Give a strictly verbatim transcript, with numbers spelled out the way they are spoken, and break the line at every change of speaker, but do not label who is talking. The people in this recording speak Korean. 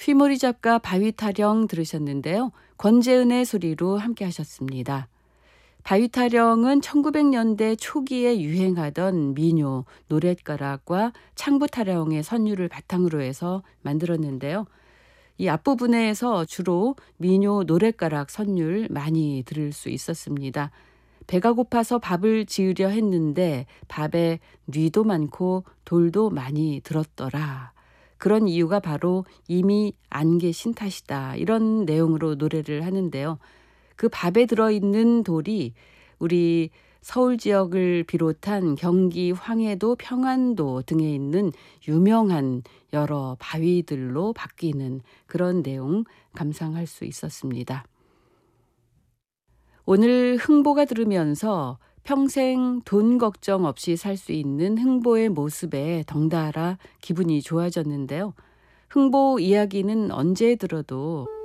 휘몰이 잡과 바위 타령 들으셨는데요. 권재은의 소리로 함께 하셨습니다. 바위 타령은 천구백 년대 초기에 유행하던 민요, 노랫가락과 창부 타령의 선율을 바탕으로 해서 만들었는데요. 이 앞부분에서 주로 민요, 노랫가락 선율 많이 들을 수 있었습니다. 배가 고파서 밥을 지으려 했는데 밥에 뉘도 많고 돌도 많이 들었더라. 그런 이유가 바로 이미 안 계신 탓이다. 이런 내용으로 노래를 하는데요. 그 밥에 들어있는 돌이 우리 서울 지역을 비롯한 경기 황해도, 평안도 등에 있는 유명한 여러 바위들로 바뀌는 그런 내용 감상할 수 있었습니다. 오늘 흥보가 들으면서 평생 돈 걱정 없이 살 수 있는 흥보의 모습에 덩달아 기분이 좋아졌는데요. 흥보 이야기는 언제 들어도